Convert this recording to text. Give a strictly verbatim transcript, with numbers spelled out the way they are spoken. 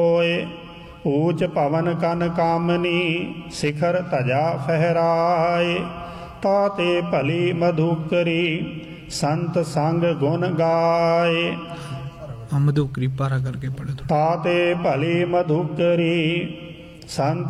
ਹੋਏ। ਊਚ ਭਵਨ ਕਨ ਕਾਮਨੀ ਸਿਖਰ ਧਜਾ ਫਹਿਰਾਏ। ਤਾਤੇ ਭਲੀ ਮਧੁਕਰੀ ਸੰਤ ਸੰਗ ਗੁਣ ਗਾਏ। ਮਧੁਕਰੀ ਪਾਰਾ ਕਰਕੇ ਪੜ੍ਹੋ। ਤਾਤੇ ਭਲੀ ਮਧੁਕਰੀ ਸੰਤ